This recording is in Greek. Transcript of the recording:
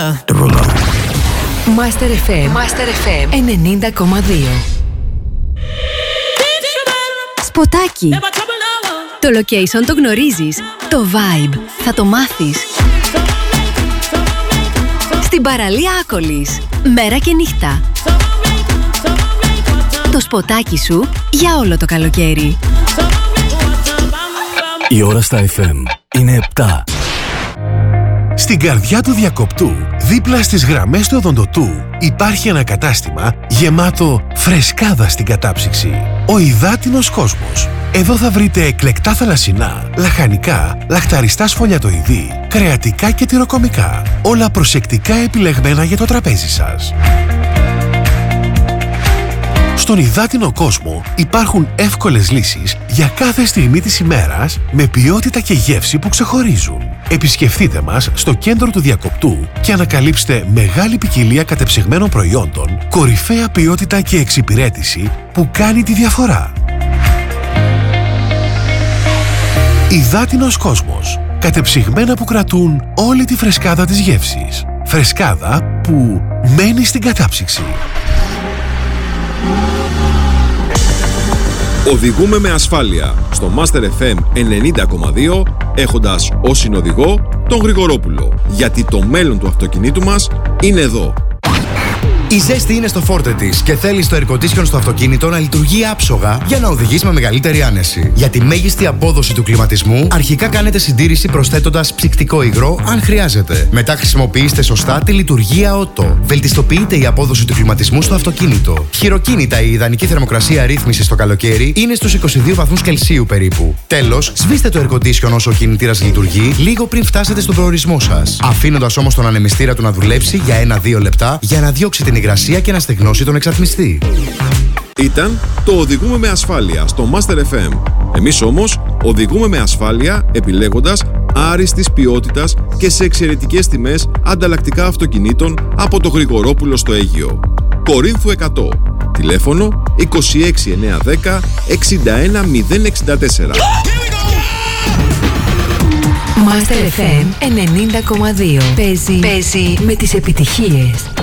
Εύκολα. Master FM 90,2. Σποτάκι. Το location το γνωρίζεις. Το vibe θα το μάθεις. Στην παραλία Άκολης. Μέρα και νύχτα. Το σποτάκι σου για όλο το καλοκαίρι. Η ώρα στα FM είναι 7. Στην καρδιά του διακοπτού, δίπλα στις γραμμές του οδοντοτού, υπάρχει ένα κατάστημα γεμάτο φρεσκάδα στην κατάψυξη. Ο υδάτινος κόσμος. Εδώ θα βρείτε εκλεκτά θαλασσινά, λαχανικά, λαχταριστά σφολιατοειδή, κρεατικά και τυροκομικά. Όλα προσεκτικά επιλεγμένα για το τραπέζι σας. Στον υδάτινο κόσμο υπάρχουν εύκολες λύσεις για κάθε στιγμή της ημέρας με ποιότητα και γεύση που ξεχωρίζουν. Επισκεφτείτε μας στο κέντρο του διακοπτού και ανακαλύψτε μεγάλη ποικιλία κατεψυγμένων προϊόντων, κορυφαία ποιότητα και εξυπηρέτηση που κάνει τη διαφορά. Υδάτινος κόσμος. Κατεψυγμένα που κρατούν όλη τη φρεσκάδα της γεύσης. Φρεσκάδα που μένει στην κατάψυξη. Οδηγούμε με ασφάλεια στο Master FM 90,2 έχοντας ως συνοδηγό τον Γρηγορόπουλο. Γιατί το μέλλον του αυτοκινήτου μας είναι εδώ. Η ζέστη είναι στο φόρτε της και θέλεις το air condition στο αυτοκίνητο να λειτουργεί άψογα για να οδηγείς με μεγαλύτερη άνεση. Για τη μέγιστη απόδοση του κλιματισμού, αρχικά κάνετε συντήρηση προσθέτοντας ψυκτικό υγρό αν χρειάζεται. Μετά χρησιμοποιήστε σωστά τη λειτουργία Auto. Βελτιστοποιείται η απόδοση του κλιματισμού στο αυτοκίνητο. Χειροκίνητα, η ιδανική θερμοκρασία ρύθμισης το καλοκαίρι είναι στους 22 βαθμούς Κελσίου περίπου. Τέλος, σβήστε το air condition όσο ο κινητήρας λειτουργεί λίγο πριν φτάσετε στον προορισμό σας. Αφήνοντας όμως τον ανεμιστήρα του να δουλέψει για 1-2 λεπτά για να διώξει την υγρασία και να στεγνώσει τον εξατμιστή. Ήταν το Οδηγούμε με ασφάλεια στο Master FM. Εμείς όμως οδηγούμε με ασφάλεια επιλέγοντας άριστης ποιότητας και σε εξαιρετικές τιμές ανταλλακτικά αυτοκινήτων από το Γρηγορόπουλο στο Αίγυο. Κορίνθου 100. Τηλέφωνο 26910 61064. Master FM 90,2. Παίζει με τις επιτυχίες.